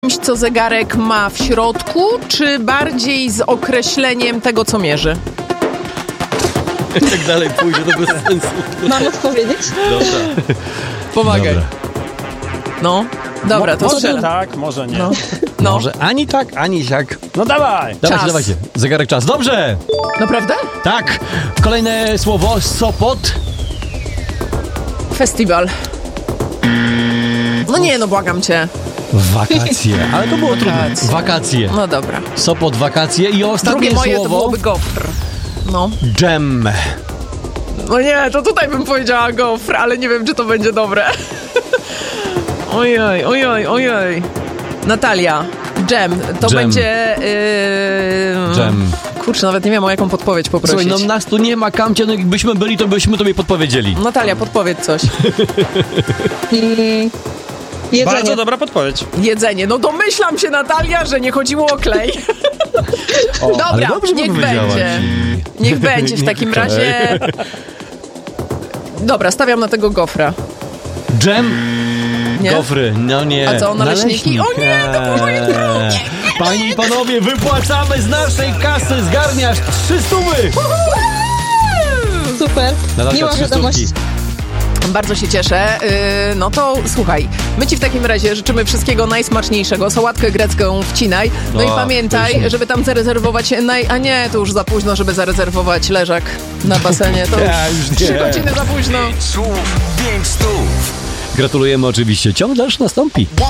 czymś, co zegarek ma w środku, czy bardziej z określeniem tego, co mierzy? Jak tak dalej pójdzie, to bez sensu. Mam odpowiedzieć? Dobra. Pomagaj. Dobra. No, dobra, to Może strzelam. tak, może nie. No. Może ani tak, ani siak. No dawaj! Dawajcie, Czas. dawajcie. Zegarek czas. Dobrze! Naprawdę? Tak. Kolejne słowo. Sopot. Festiwal. No nie, no błagam cię. Wakacje. Ale to było trudne. Wakacje. No dobra. Sopot, wakacje. I ostatnie Drugie moje to słowo. byłoby gofr. No. Dżem. No nie, to tutaj bym powiedziała gofr, ale nie wiem, czy to będzie dobre. Ojej, ojej, ojej. Natalia, dżem. To Dżem. będzie... Dżem. Kurczę, nawet nie wiem, o jaką podpowiedź poprosić. Słuchaj, no nas tu nie ma, Kamcie, no jakbyśmy byli, to byśmy tobie podpowiedzieli. Natalia, podpowiedz coś. Jedzenie. Bardzo dobra podpowiedź. Jedzenie. No domyślam się, Natalia, że nie chodziło o klej. Ale Dobra, dobrze niech powiedziałaś. będzie. Niech będzie w takim razie. Dobra, stawiam na tego gofra. Dżem. Nie? Gofry, no nie. A co, naleśniki? O nie, to było moje drugie. Panie i panowie, wypłacamy z naszej kasy, zgarniasz 300. Super. Natalka, Miła 300. wiadomość. Bardzo się cieszę. No to słuchaj, my ci w takim razie życzymy wszystkiego najsmaczniejszego. Sałatkę grecką wcinaj. No i O, pamiętaj, pysznie. żeby tam zarezerwować A nie, to już za późno, żeby zarezerwować leżak na basenie. To Ja już już nie. 3 godziny za późno. Słów 5 stów. Gratulujemy oczywiście. Ciąg dalszy nastąpi.